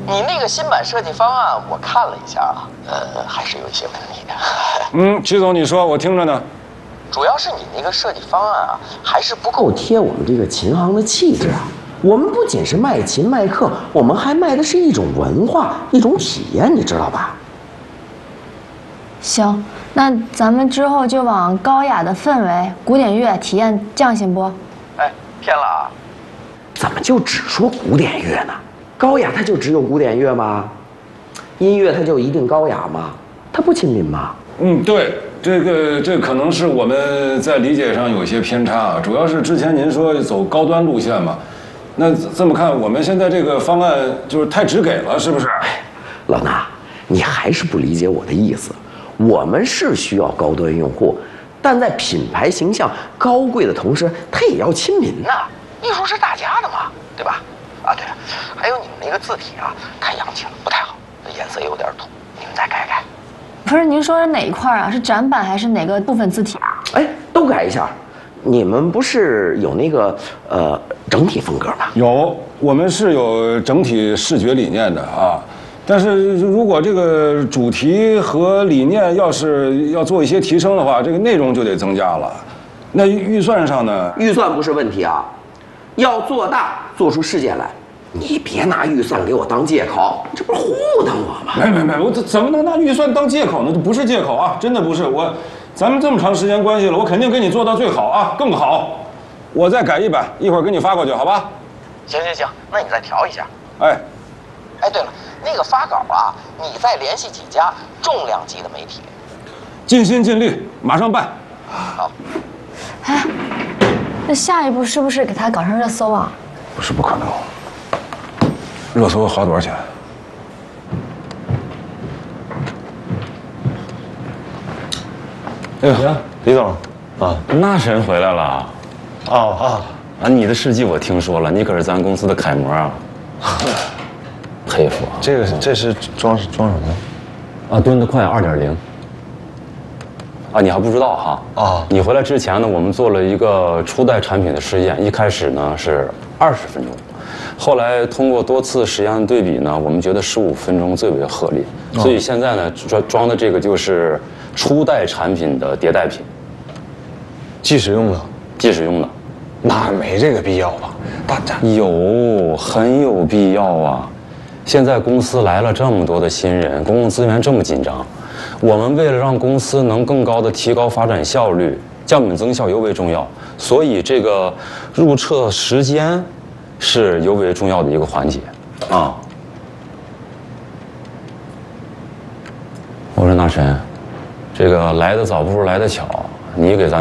你那个新版设计方案我看了一下啊，还是有一些问题的。 曲总你说，我听着呢。 主要是你那个设计方案啊，还是不够贴我们这个琴行的气质啊。我们不仅是卖琴卖课，我们还卖的是一种文化，一种体验，你知道吧？ 行，那咱们之后就往高雅的氛围、古典乐体验这样行不？ 哎，偏了啊！怎么就只说古典乐呢？高雅它就只有古典乐吗？音乐它就一定高雅吗？它不亲民吗？ 对，这可能是我们在理解上有些偏差啊。主要是之前您说走高端路线嘛，那这么看，我们现在这个方案就是太直给了，是不是？ 哎，老衲，你还是不理解我的意思。我们是需要高端用户，但在品牌形象高贵的同时，它也要亲民呐。艺术是大家的嘛，对吧？啊，对了，还有你们那个字体啊，太洋气了，不太好，颜色有点土，你们再改改。 不是，您说是哪一块啊？是展板还是哪个部分字体啊？ 哎，都改一下。你们不是有那个整体风格吗？ 有，我们是有整体视觉理念的啊。但是如果这个主题和理念要是要做一些提升的话，这个内容就得增加了。那预算上呢？ 预算不是问题啊，要做大，做出事件来。你别拿预算给我当借口，这不是糊弄我吗？ 没，我怎么能拿预算当借口呢？这不是借口啊，真的不是。咱们这么长时间关系了，我肯定给你做到最好啊，更好。我再改一版，一会儿给你发过去，好吧？ 行，那你再调一下。 哎， 对了，那个发稿啊，你再联系几家重量级的媒体， 尽心尽力，马上办。 好。 哎，那下一步是不是给它搞成热搜啊？ 不是不可能。热搜花多少钱？ 哎呀，李总，啊，那神回来了。你的事迹我听说了，你可是咱公司的楷模啊。佩服啊！ 这是装什么呢？ 啊，蹲得快2.0。啊，你还不知道哈？ 啊， 你回来之前呢，我们做了一个初代产品的试验，一开始呢是20分钟，后来通过多次实验对比呢，我们觉得15分钟最为合理，所以现在呢装的这个就是初代产品的迭代品， 即使用的， 那没这个必要吧？大家很有必要啊！现在公司来了这么多的新人，公共资源这么紧张，我们为了让公司能更高的提高发展效率，降本增效尤为重要，所以这个入册时间是尤为重要的一个环节啊。我说那神，这个来得早不如来得巧，你给咱